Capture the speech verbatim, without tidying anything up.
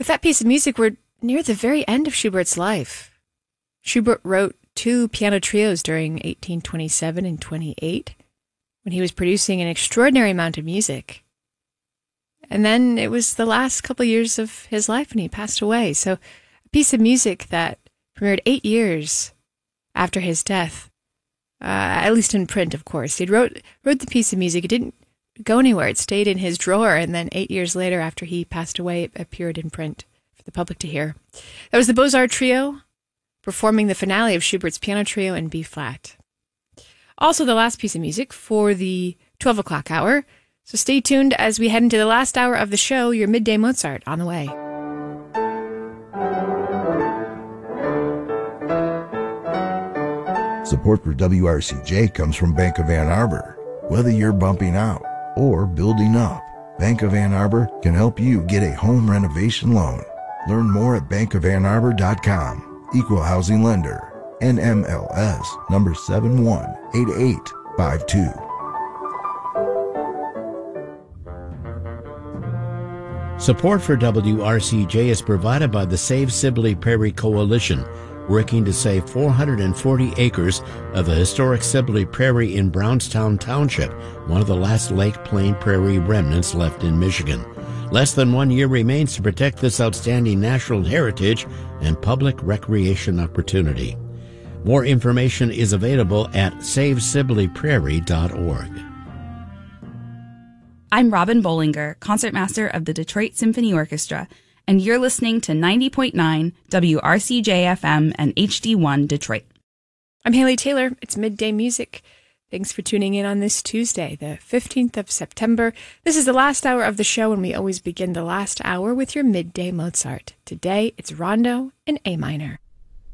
With that piece of music, we're near the very end of Schubert's life. Schubert wrote two piano trios during eighteen twenty-seven and twenty-eight, when he was producing an extraordinary amount of music. And then it was the last couple of years of his life when he passed away. So a piece of music that premiered eight years after his death, uh, at least in print, of course. He wrote, wrote the piece of music. It didn't go anywhere. It stayed in his drawer, and then eight years later, after he passed away, it appeared in print for the public to hear. That was the Beaux-Arts Trio, performing the finale of Schubert's Piano Trio in B-flat. Also the last piece of music for the twelve o'clock hour. So stay tuned as we head into the last hour of the show, your Midday Mozart on the way. Support for W R C J comes from Bank of Ann Arbor. Whether you're bumping out or building up, Bank of Ann Arbor can help you get a home renovation loan. Learn more at bank of ann arbor dot com. Equal housing lender. N M L S number seven one eight eight five two. Support for W R C J is provided by the Save Sibley Prairie Coalition, working to save four hundred forty acres of the historic Sibley Prairie in Brownstown Township, one of the last Lake Plain Prairie remnants left in Michigan. Less than one year remains to protect this outstanding natural heritage and public recreation opportunity. More information is available at save sibley prairie dot org. I'm Robin Bollinger, concertmaster of the Detroit Symphony Orchestra, and you're listening to ninety point nine W R C J F M and H D one Detroit. I'm Haley Taylor. It's Midday Music. Thanks for tuning in on this Tuesday, the fifteenth of September. This is the last hour of the show, and we always begin the last hour with your Midday Mozart. Today, it's Rondo in A minor.